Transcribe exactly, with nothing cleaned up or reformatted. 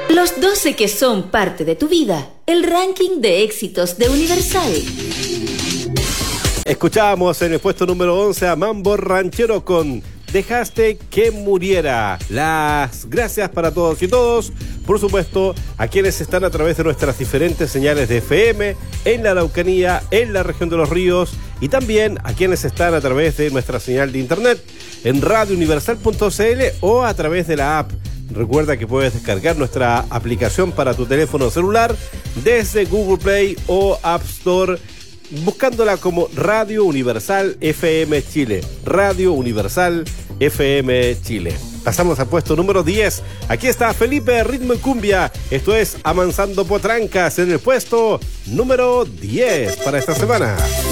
Los doce que son parte de tu vida. El ranking de éxitos de Universal. Escuchábamos en el puesto número once a Mambo Ranchero con Dejaste que muriera. Las gracias para todos y todos. Por supuesto, a quienes están a través de nuestras diferentes señales de F M, en la Araucanía, en la región de los ríos, y también a quienes están a través de nuestra señal de internet, en radio universal punto c l o a través de la app. Recuerda que puedes descargar nuestra aplicación para tu teléfono celular desde Google Play o App Store, buscándola como Radio Universal F M Chile. Radio Universal F M Chile. Pasamos al puesto número diez. Aquí está Felipe Ritmo y Cumbia. Esto es Amansando Potrancas en el puesto número diez para esta semana.